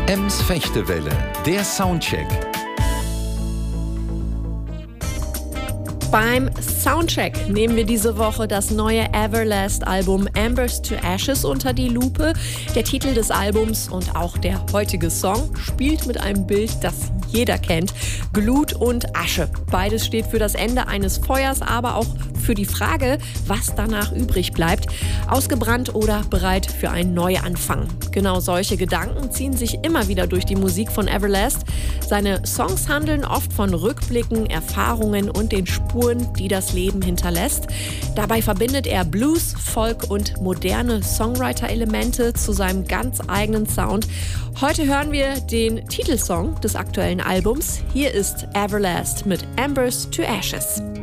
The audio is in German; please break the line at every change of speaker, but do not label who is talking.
Ems Fechtewelle, der Soundcheck.
Beim Soundcheck nehmen wir diese Woche das neue Everlast-Album Embers to Ashes unter die Lupe. Der Titel des Albums und auch der heutige Song spielt mit einem Bild, das jeder kennt: Glut und Asche. Beides steht für das Ende eines Feuers, aber auch für die Frage, was danach übrig bleibt. Ausgebrannt oder bereit für einen Neuanfang. Genau solche Gedanken ziehen sich immer wieder durch die Musik von Everlast. Seine Songs handeln oft von Rückblicken, Erfahrungen und den Spuren, die das Leben hinterlässt. Dabei verbindet er Blues, Folk und moderne Songwriter-Elemente zu seinem ganz eigenen Sound. Heute hören wir den Titelsong des aktuellen Albums. Hier ist Everlast mit Embers to Ashes.